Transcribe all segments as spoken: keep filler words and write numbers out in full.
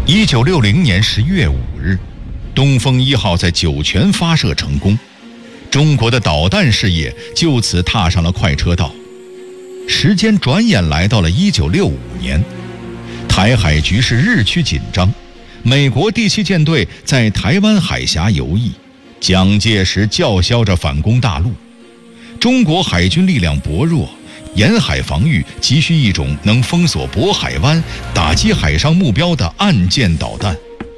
一九六零年十一月五日，东风一号在酒泉发射成功，中国的导弹事业就此踏上了快车道。时间转眼来到了一九六五年，台海局势日趋紧张，美国第七舰队在台湾海峡游弋，蒋介石叫嚣着反攻大陆。中国海军力量薄弱，沿海防御急需一种能封锁渤海湾、打击海上目标的岸舰导弹。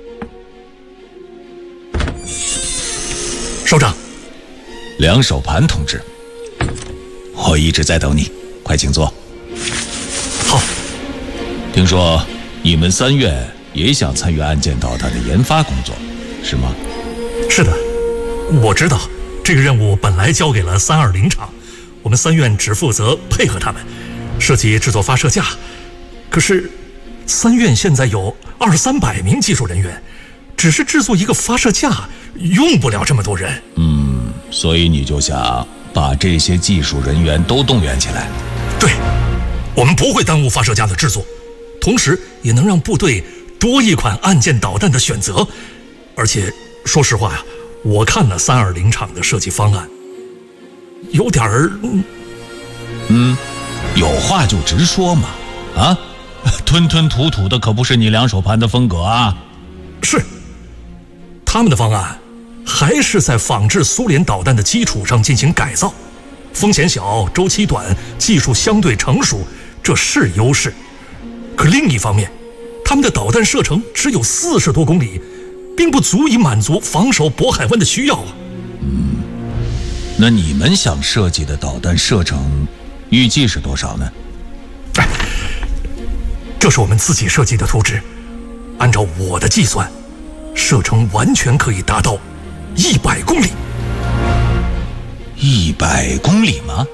首长， 梁守盘同志，我一直在等你，快请坐。 好。 听说你们三院也想参与岸舰导弹的研发工作，是吗？ 是的，我知道这个任务本来交给了三二零厂，我们三院只负责配合他们设计制作发射架。可是三院现在有二三百名技术人员，只是制作一个发射架用不了这么多人。 嗯，所以你就想把这些技术人员都动员起来？ 对，我们不会耽误发射架的制作，同时也能让部队多一款岸舰导弹的选择。而且说实话呀，我看了三二零厂的设计方案，有点儿…… 嗯，有话就直说嘛，啊，吞吞吐吐的可不是你梁守盘的风格啊。 是，他们的方案还是在仿制苏联导弹的基础上进行改造，风险小，周期短，技术相对成熟，这是优势。可另一方面，他们的导弹射程只有四十多公里，并不足以满足防守渤海湾的需要啊。 嗯，那你们想设计的导弹射程预计是多少呢？ 哎，这是我们自己设计的图纸，按照我的计算，射程完全可以达到一百公里。 一百公里吗？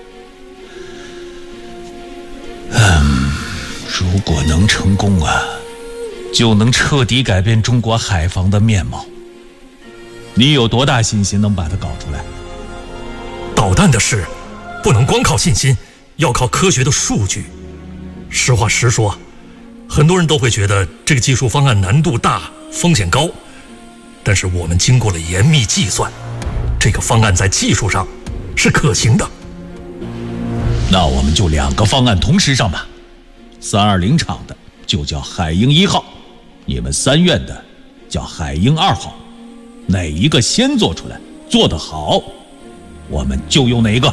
嗯，如果能成功啊，就能彻底改变中国海防的面貌。你有多大信心能把它搞出来？ 导弹的事不能光靠信心，要靠科学的数据。实话实说，很多人都会觉得这个技术方案难度大，风险高，但是我们经过了严密计算，这个方案在技术上是可行的。 那我们就两个方案同时上马，三二零厂的就叫海鹰一号，你们三院的叫海鹰二号，哪一个先做出来，做得好，我们就用哪一个。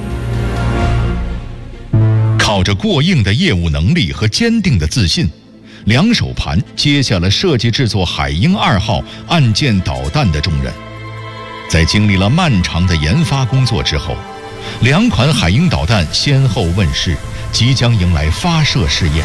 靠着过硬的业务能力和坚定的自信，梁守盘接下了设计制作海鹰二号岸舰导弹的重任。在经历了漫长的研发工作之后，两款海鹰导弹先后问世，即将迎来发射试验。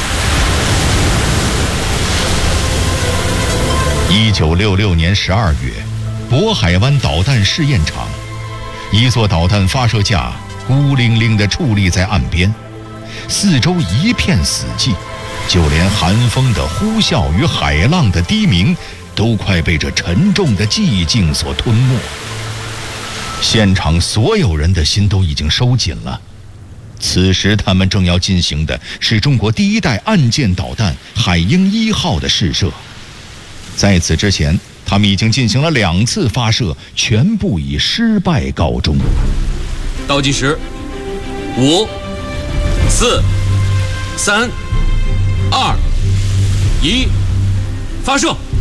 一九六六年十二月，渤海湾导弹试验场，一座导弹发射架孤零零地矗立在岸边，四周一片死寂，就连寒风的呼啸与海浪的低鸣都快被这沉重的寂静所吞没。现场所有人的心都已经收紧了，此时他们正要进行的是中国第一代岸舰导弹海鹰一号的试射。在此之前，他们已经进行了两次发射，全部以失败告终。 倒计时：五、四、三、二、一，发射！